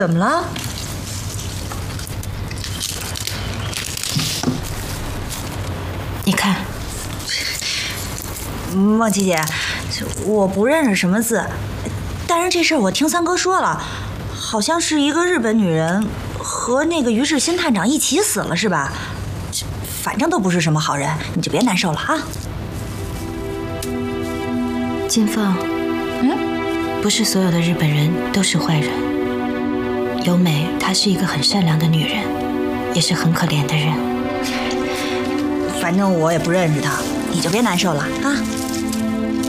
怎么了？ 你看， 梦琪姐，我不认识什么字，但是这事儿我听三哥说了，好像是一个日本女人和那个于志新探长一起死了，是吧？反正都不是什么好人，你就别难受了啊。 金凤，不是所有的日本人都是坏人。由美，她是一个很善良的女人，也是很可怜的人。 反正我也不认识她，你就别难受了啊。